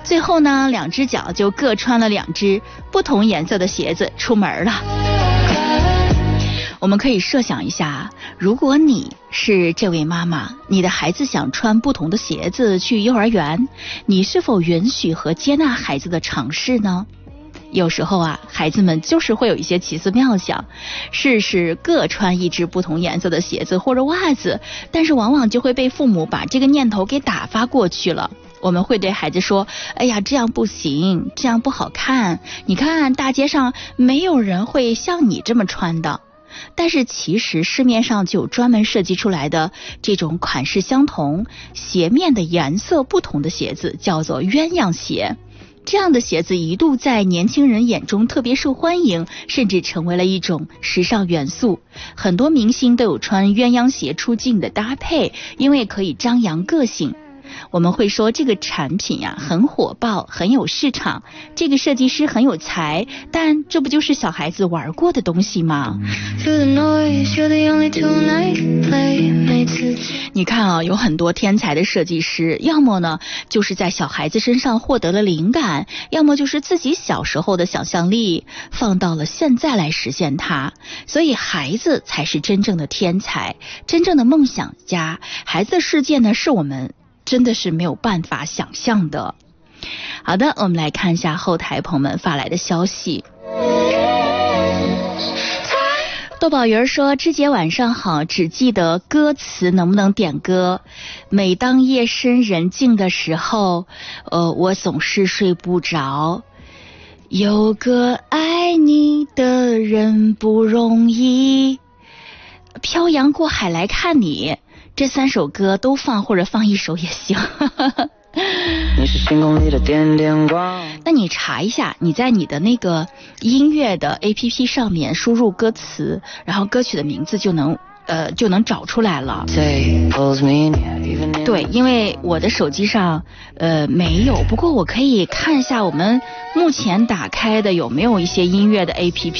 最后呢，2只脚就各穿了2只不同颜色的鞋子出门了。我们可以设想一下，如果你是这位妈妈，你的孩子想穿不同的鞋子去幼儿园，你是否允许和接纳孩子的尝试呢？有时候啊，孩子们就是会有一些奇思妙想，试试各穿1只不同颜色的鞋子或者袜子，但是往往就会被父母把这个念头给打发过去了。我们会对孩子说，哎呀，这样不行，这样不好看，你看大街上没有人会像你这么穿的。但是其实市面上就有专门设计出来的这种款式相同、鞋面的颜色不同的鞋子，叫做鸳鸯鞋。这样的鞋子一度在年轻人眼中特别受欢迎，甚至成为了一种时尚元素。很多明星都有穿鸳鸯鞋出镜的搭配，因为可以张扬个性。我们会说这个产品呀很火爆，很有市场，这个设计师很有才，但这不就是小孩子玩过的东西吗？你看啊，有很多天才的设计师，要么呢就是在小孩子身上获得了灵感，要么就是自己小时候的想象力放到了现在来实现它。所以孩子才是真正的天才，真正的梦想家。孩子的世界呢，是我们真的是没有办法想象的。好的，我们来看一下后台朋友们发来的消息。豆宝鱼儿说，芝姐晚上好，只记得歌词，能不能点歌？每当夜深人静的时候，我总是睡不着。有个爱你的人不容易，漂洋过海来看你，这3首歌都放，或者放1首也行。 你是星空里的点点光。 那你查一下，你在你的那个音乐的 APP 上面输入歌词，然后歌曲的名字就能找出来了。对，因为我的手机上没有，不过我可以看一下我们目前打开的有没有一些音乐的 APP。